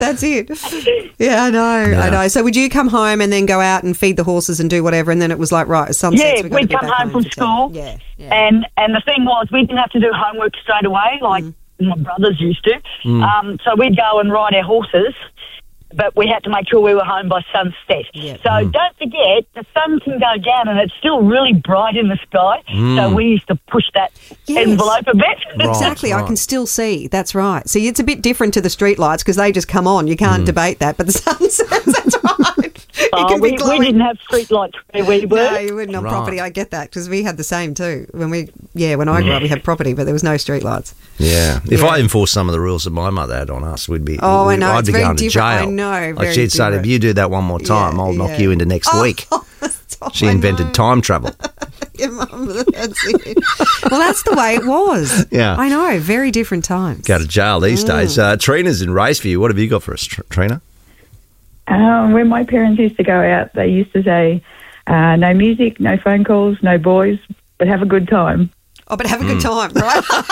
That's it. Yeah, I know. So would you come home and then go out and feed the horses and do whatever, and then it was like, right, sunset. Yeah, we'd come home from school. Yeah. And the thing was, we didn't have to do homework straight away like my brothers used to. So we'd go and ride our horses, but we had to make sure we were home by sunset. Yeah. So don't forget, the sun can go down and it's still really bright in the sky. So we used to push that envelope a bit. Right, exactly, I can still see. That's right. See, it's a bit different to the street lights because they just come on. You can't debate that. But the sunsets, that's right. We didn't have street lights where we were. No, you wouldn't on property. I get that because we had the same too. When I grew up, we had property, but there was no street lights. Yeah. If I enforced some of the rules that my mother had on us, we'd be. I know. I'd be going to jail. I know. Like she'd say, if you do that one more time, I'll knock you into next week. She invented time travel. Your mum, that's it. Well, that's the way it was. Yeah. I know. Very different times. Go to jail these days. Trina's in Raceview. What have you got for us, Trina? When my parents used to go out, they used to say, no music, no phone calls, no boys, but have a good time. Oh, but have a good time, right? So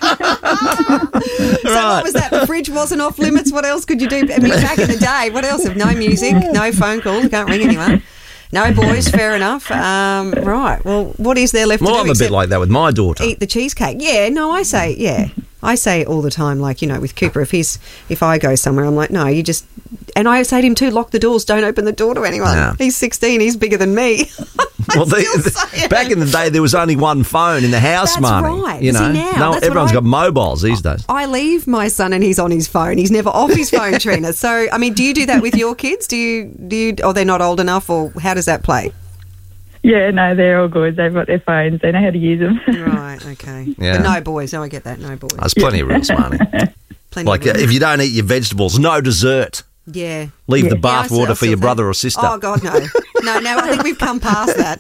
what was that? The fridge wasn't off limits. What else could you do? I mean, back in the day, what else? No music, no phone calls, can't ring anyone. No boys, fair enough. Right. Well, what is there left to do? Well, I'm a bit like that with my daughter. Eat the cheesecake. Yeah, no, I say it all the time, like, with Cooper, if I go somewhere, I'm like, no, you just, and I say to him too, lock the doors, don't open the door to anyone. No. He's 16, he's bigger than me. Well, back in the day, there was only one phone in the house, Marnie. That's right. You know, See, now, everyone's got mobiles these days. I leave my son and he's on his phone. He's never off his phone, Trina. So, I mean, do you do that with your kids? Do you, or they're not old enough, or how does that play? Yeah, no, they're all good. They've got their phones. They know how to use them. Right, okay. Yeah. But no boys. No, I get that. No boys. There's plenty of rules, Marnie. Like, if you don't eat your vegetables, no dessert. Yeah. Leave the bath water for your brother or sister. Oh, God, no. No, I think we've come past that.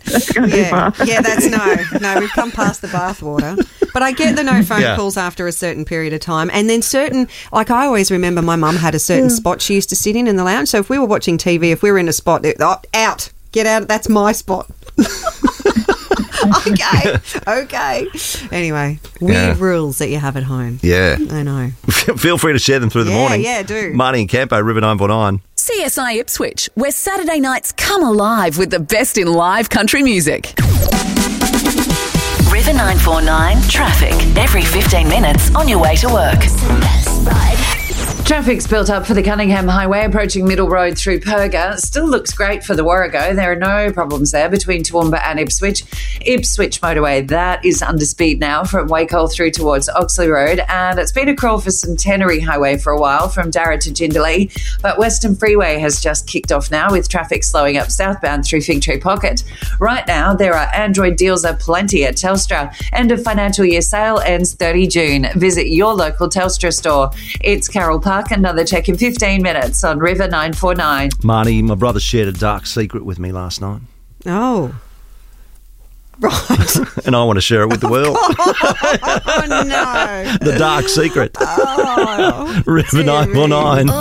No, we've come past the bath water. But I get the no phone calls after a certain period of time. And then I always remember my mum had a certain spot she used to sit in the lounge. So if we were watching TV, if we were in a spot, out. Get out. That's my spot. Okay. Anyway, weird rules that you have at home. Yeah. I know. Feel free to share them through the morning. Yeah, do. Marnie and Campo, River 949. CSI Ipswich, where Saturday nights come alive with the best in live country music. River 949 traffic. Every 15 minutes on your way to work. Traffic's built up for the Cunningham Highway approaching Middle Road through Perga. Still looks great for the Warrego. There are no problems there between Toowoomba and Ipswich. Ipswich Motorway, that is under speed now from Wacol through towards Oxley Road. And it's been a crawl for Centenary Highway for a while from Darra to Jindalee. But Western Freeway has just kicked off now with traffic slowing up southbound through Fig Tree Pocket. Right now, there are Android deals aplenty at Telstra. End of financial year sale ends 30 June. Visit your local Telstra store. It's Carol Park. Another check in 15 minutes on River 949. Marnie, my brother shared a dark secret with me last night. Oh. Right. And I want to share it with the world. Oh, no. The dark secret. Oh, River 949.